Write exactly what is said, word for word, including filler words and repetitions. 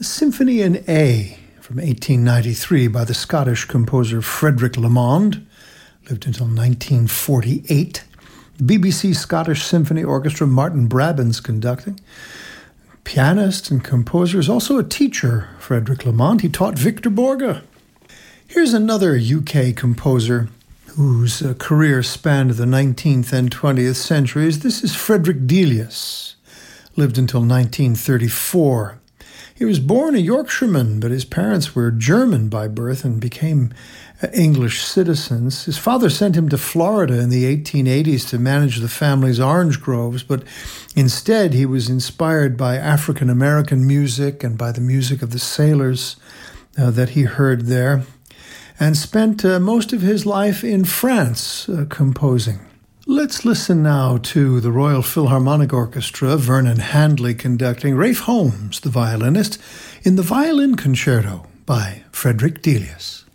Symphony in A from eighteen ninety-three by the Scottish composer Frederick Lamond, lived until nineteen forty-eight. The B B C Scottish Symphony Orchestra, Martin Brabant's conducting. Pianist and composer is also a teacher, Frederick Lamond. He taught Victor Borge. Here's another U K composer whose uh, career spanned the nineteenth and twentieth centuries. This is Frederick Delius, lived until nineteen thirty-four. He was born a Yorkshireman, but his parents were German by birth and became uh, English citizens. His father sent him to Florida in the eighteen eighties to manage the family's orange groves, but instead he was inspired by African-American music and by the music of the sailors uh, that he heard there, and spent uh, most of his life in France uh, composing. Let's listen now to the Royal Philharmonic Orchestra, Vernon Handley conducting, Ralph Holmes, the violinist, in the Violin Concerto by Frederick Delius.